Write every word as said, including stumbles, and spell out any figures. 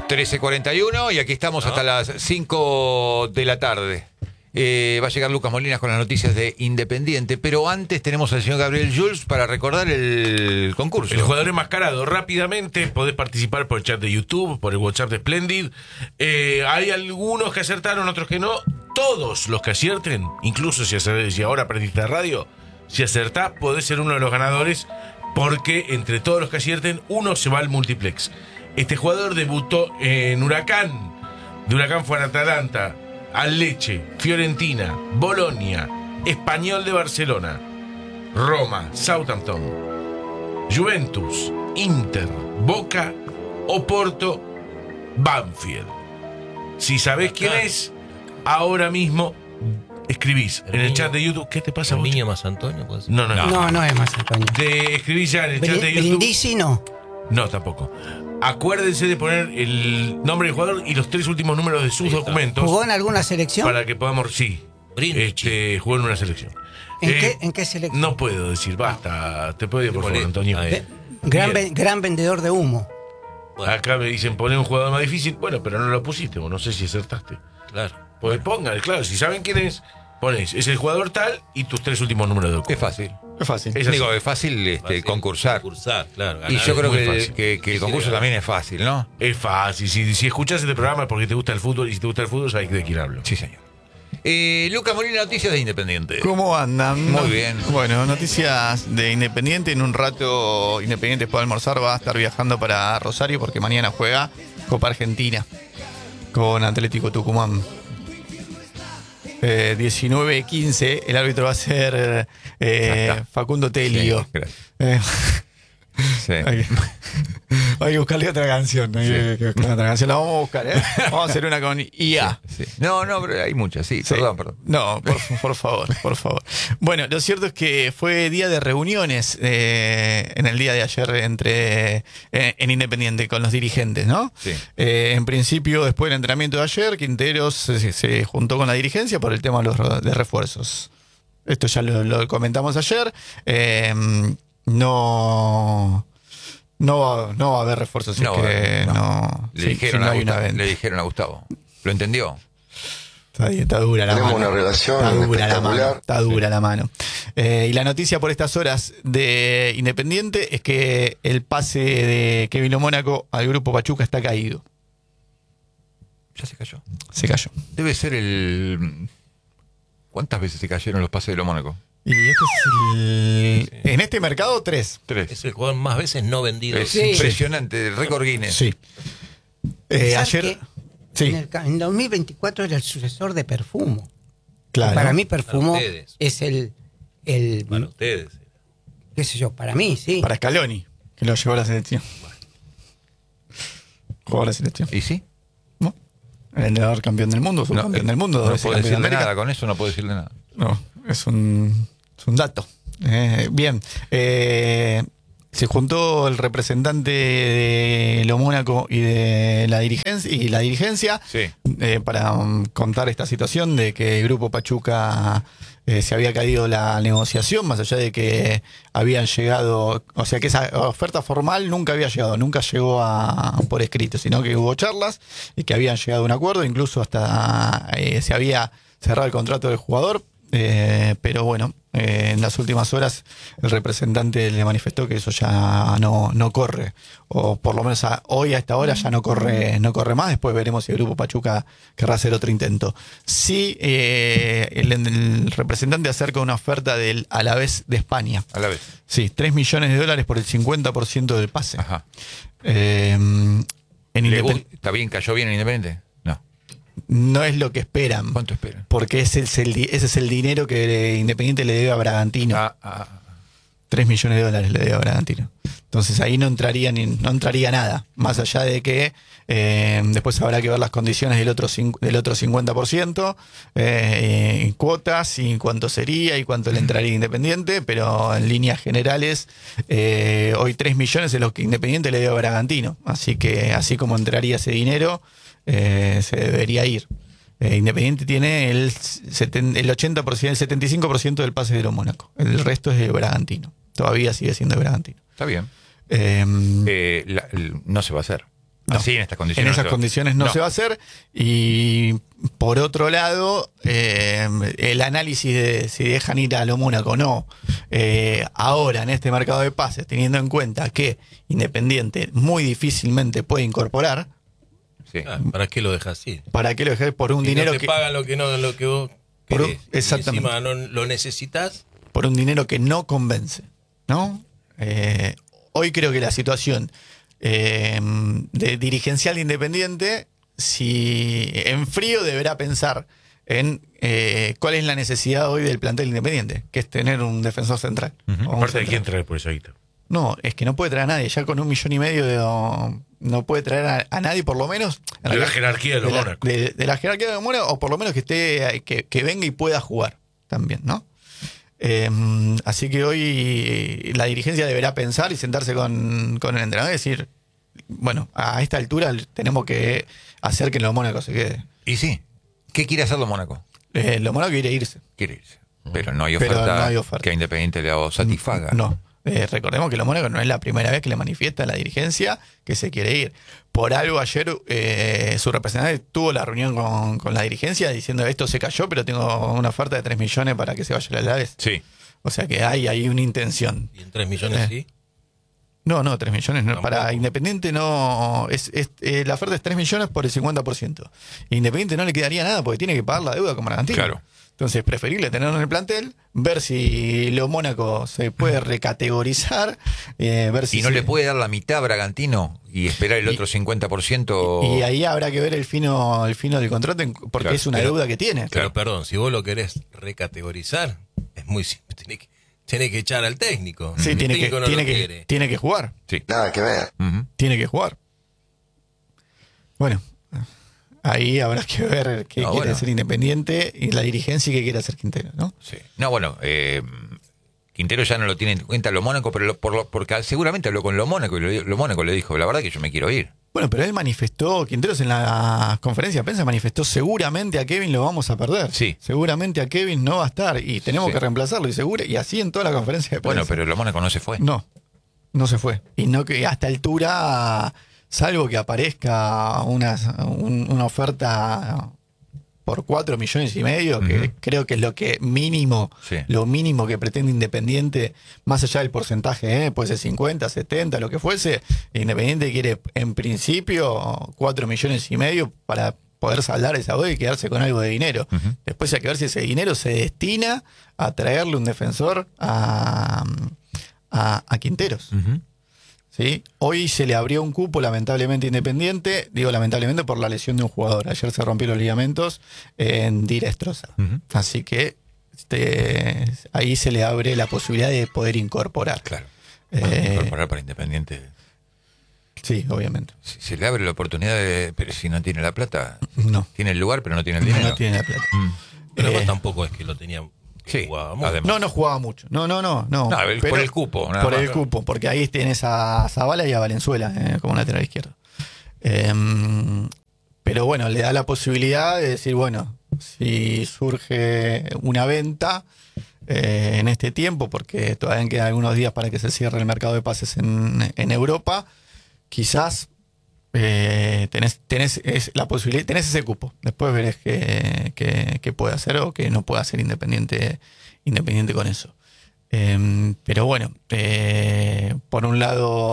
trece cuarenta y uno y aquí estamos ¿No? hasta las cinco de la tarde. Eh, va a llegar Lucas Molinas con las noticias de Independiente, pero antes tenemos al señor Gabriel Jules para recordar el concurso. El jugador enmascarado. Rápidamente podés participar por el chat de YouTube, por el WhatsApp de Splendid. Eh, hay algunos que acertaron, otros que no. Todos los que acierten, incluso si, acer- si ahora aprendiste de radio, si acertás podés ser uno de los ganadores, porque entre todos los que acierten, uno se va al multiplex. Este jugador debutó en Huracán. De Huracán fue a Atalanta, al Lecce, Fiorentina, Bolonia, Español de Barcelona, Roma, Southampton, Juventus, Inter, Boca, Oporto, Banfield. Si sabés quién es, ahora mismo escribís El en el niño- chat de YouTube. ¿Qué te pasa, ¿El Bocha? niño más Antonio? Puede ser. No, no, no. No, no es más Antonio. Te escribís ya en el chat de Brin- YouTube. Brindisi no. No, tampoco. Acuérdense de poner el nombre del jugador y los tres últimos números de sus Ahí está. documentos ¿Jugó en alguna selección? para que podamos. Sí. Brindisi. Este, jugó en una selección. ¿En, Eh, qué, ¿En qué selección? No puedo decir, basta. Te puedo ir, por favor, Poné. Antonio. Ahí. Ve- gran, Bien. ve- gran vendedor de humo. Bueno, Acá me dicen poner un jugador más difícil. Bueno, pero no lo pusiste, vos no sé si acertaste. claro. Pues pongan, claro, si saben quién es, ponéis. Es el jugador tal y tus tres últimos números de Es documento. fácil. Es fácil. Es así. Digo, es fácil este, Fácil. concursar. Concursar, claro. Y ganar yo es creo muy que, fácil. que- que el Sí, concurso sí, también es fácil, ¿no? Es fácil. Si, si escuchas este programa es porque te gusta el fútbol y si te gusta el fútbol sabes de quién hablo. Sí, señor. Eh, Lucas Molina, noticias de Independiente. ¿Cómo andan? Muy bien. Bueno, noticias de Independiente. En un rato Independiente después de almorzar va a estar viajando para Rosario porque mañana juega Copa Argentina con Atlético Tucumán. Eh, diecinueve quince, el árbitro va a ser eh, Ya está. Facundo Telio. Sí, gracias. Eh, Sí. hay, que, hay que buscarle otra canción. Hay que- que buscarle otra canción. La vamos a buscar, ¿eh? Vamos a hacer una con I A. Sí. No, no, pero hay muchas, sí. Sí. Perdón, perdón. No, por, por favor, por favor. Bueno, lo cierto es que fue día de reuniones eh, en el día de ayer entre eh, en Independiente con los dirigentes, ¿no? Sí. Eh, en principio, después del entrenamiento de ayer, Quinteros se, se juntó con la dirigencia por el tema de los ro- de refuerzos. Esto ya lo, lo comentamos ayer. Eh, no, no, va, no va a haber refuerzos. No, es que no. no, Le, si- dijeron si no a hay una Gustavo, venta. le dijeron a Gustavo. ¿Lo entendió? Está, está dura la Tenemos mano. una relación Está dura la mano. espectacular. Está dura la mano. Eh, y la noticia por estas horas de Independiente es que el pase de Kevin Lo Mónaco al grupo Pachuca está caído. Ya se cayó. Se cayó. Debe ser el... ¿Cuántas veces se cayeron los pases de Lo Mónaco? Y este es el... En este mercado, tres. Tres. Es el jugador más veces no vendido. Es Sí. impresionante, el récord Guinness. Sí. Eh, ¿Sabes ayer. qué? En, Sí, el, ca- en dos mil veinticuatro era el sucesor de Perfumo. claro. Para mí Perfumo Para ustedes. es el, el Para ustedes. qué sé yo, para mí, sí. Para Scaloni, que lo llevó a la selección. Jugó a la selección. ¿Y sí? ¿No? El entrenador campeón del mundo, subcampeón eh, del mundo. no dos veces puedo campeón de decirle América. nada, con eso no puedo decirle nada. No, es un, es un dato. Eh, bien. Eh, se juntó el representante de Lo Mónaco y de la dirigencia y la dirigencia Sí. eh, para um, contar esta situación de que el grupo Pachuca eh, se había caído la negociación, más allá de que habían llegado, o sea que esa oferta formal nunca había llegado, nunca llegó a por escrito, sino que hubo charlas y que habían llegado a un acuerdo, incluso hasta eh, se había cerrado el contrato del jugador. Eh, pero bueno, eh, en las últimas horas el representante le manifestó que eso ya no, no corre, o por lo menos a- hoy a esta hora ya no corre, no corre más. Después veremos si el grupo Pachuca querrá hacer otro intento. Sí, eh, el, el representante acerca una oferta del Alavés de España. A la vez. Sí, tres millones de dólares por el cincuenta por ciento del pase. Ajá. Eh, en ¿Le Independ- gusta? ¿Está bien? ¿Cayó bien en Independiente? No. no es lo que esperan. ¿Cuánto esperan? Porque ese es el, di- ese es el dinero que Independiente le debe a Bragantino. Ah, ah, tres millones de dólares le debe a Bragantino. Entonces ahí no entraría ni, no entraría nada. Más allá de que eh, después habrá que ver las condiciones del otro, cin- del otro cincuenta por ciento, eh, cuotas y cuánto sería y cuánto le entraría Independiente, pero en líneas generales, eh, hoy tres millones es lo que Independiente le debe a Bragantino. Así que así como entraría ese dinero, eh, se debería ir. Eh, Independiente tiene el, seten- el ochenta por ciento, el setenta y cinco por ciento del pase de Lo Mónaco. El resto es de Bragantino. Todavía sigue siendo de Bragantino. está bien. Eh, Eh, la- el- no se va a hacer. No. Así en estas condiciones. En esas no se va- condiciones no, no. se va a hacer. Y por otro lado, eh, el análisis de si dejan ir a lo Mónaco o no, eh, ahora en este mercado de pases, teniendo en cuenta que Independiente muy difícilmente puede incorporar, Sí. Ah, ¿para qué lo dejas así? ¿para qué lo dejar por un Si dinero no te que pagan lo que no lo que vos Por un- querés, exactamente. y encima no lo necesitas? por un dinero que no convence, ¿no? Eh, hoy creo que la situación eh, de dirigencial de Independiente, si en frío deberá pensar en eh, cuál es la necesidad hoy del plantel Independiente, que es tener un defensor central. Ujú. O un Aparte de central. quién traer por esa guita. No, es que no puede traer a nadie, ya con un millón y medio de, no puede traer a, a nadie, por lo menos. en De la realidad, jerarquía de los la- Mónaco. De, de la jerarquía de los Mónaco, o por lo menos que esté que, que venga y pueda jugar también, ¿no? Eh, así que hoy la dirigencia deberá pensar y sentarse con, con el entrenador y decir, bueno, a esta altura tenemos que hacer que los Mónaco se quede. Y sí. ¿Qué quiere hacer los Mónaco? Eh, los Mónaco quiere irse. Quiere irse. Pero no hay Pero oferta, no hay oferta. que a Independiente le satisfaga. No. Eh, recordemos que los Mónaco no es la primera vez que le manifiesta a la dirigencia que se quiere ir. Por algo ayer eh, su representante tuvo la reunión con, con la dirigencia diciendo esto se cayó, pero tengo una oferta de tres millones para que se vaya a la Alavés. Sí. O sea que hay ahí una intención. Y en tres millones Eh. sí. No, no, tres millones no. Tampoco. Para Independiente no. Es, es- eh, la oferta es tres millones por el cincuenta por ciento. Independiente no le quedaría nada porque tiene que pagar la deuda como Argentino. Claro. Entonces, preferible tenerlo en el plantel, ver si lo Mónaco se puede recategorizar, eh, ver si Y no se- le puede dar la mitad a Bragantino y esperar el Y- otro cincuenta por ciento. Y ahí habrá que ver el fino, el fino del contrato, en- porque Claro, es una pero- deuda que tiene. Pero perdón, si vos lo querés recategorizar, es muy simple. Tenés que, tenés que echar al técnico. Sí, El tiene que, técnico no tiene, lo que, quiere. tiene que jugar. Sí. Nada que ver. Ujú. Tiene que jugar. Bueno, ahí habrá que ver qué No, quiere bueno. hacer Independiente y la dirigencia y qué quiere hacer Quintero, ¿no? Sí. No, bueno, eh, Quintero ya no lo tiene en cuenta lo Mónaco, pero lo- por lo- porque seguramente habló con lo Mónaco y lo, lo Mónaco le dijo, la verdad que yo me quiero ir. Bueno, pero él manifestó, Quinteros en la conferencia de prensa manifestó seguramente a Kevin lo vamos a perder. Sí. Seguramente a Kevin no va a estar y tenemos Sí. que reemplazarlo y seguro y así en toda la conferencia de prensa. Bueno, pero lo Mónaco no se fue. No, no se fue. Y no que a esta altura, salvo que aparezca una, un- una oferta por cuatro millones y medio, que Ujú. creo que es lo que mínimo, Sí. lo mínimo que pretende Independiente, más allá del porcentaje, ¿eh? Puede ser cincuenta, setenta, lo que fuese, Independiente quiere en principio cuatro millones y medio para poder saldar esa deuda y quedarse con algo de dinero. Ujú. Después hay que ver si ese dinero se destina a traerle un defensor a, a, a Quinteros. Ujú. ¿Sí? Hoy se le abrió un cupo, lamentablemente Independiente, digo lamentablemente por la lesión de un jugador. Ayer se rompió los ligamentos en Direstrosa. Ujú. Así que este, ahí se le abre la posibilidad de poder incorporar. Claro. Eh, Incorporar para Independiente. Sí, obviamente. Si se le abre la oportunidad de. Pero si no tiene la plata. No, Tiene el lugar, pero no tiene el dinero. no tiene la plata. Mm. Pero Eh, además tampoco es que lo tenía. Sí, jugaba mucho. además. No, no jugaba mucho. No, no, no. no. No, el- por el cupo, nada Por más. el cupo, porque ahí tienes a Zavala y a Valenzuela eh, como lateral izquierdo. Em, pero bueno, le da la posibilidad de decir, bueno, si surge una venta eh, en este tiempo, porque todavía quedan algunos días para que se cierre el mercado de pases en, en Europa, quizás eh, tenés, tenés es la posibilidad, tenés ese cupo. Después verés qué, qué- qué puede hacer o qué no puede hacer Independiente, Independiente con eso. Em, pero bueno, eh, por un lado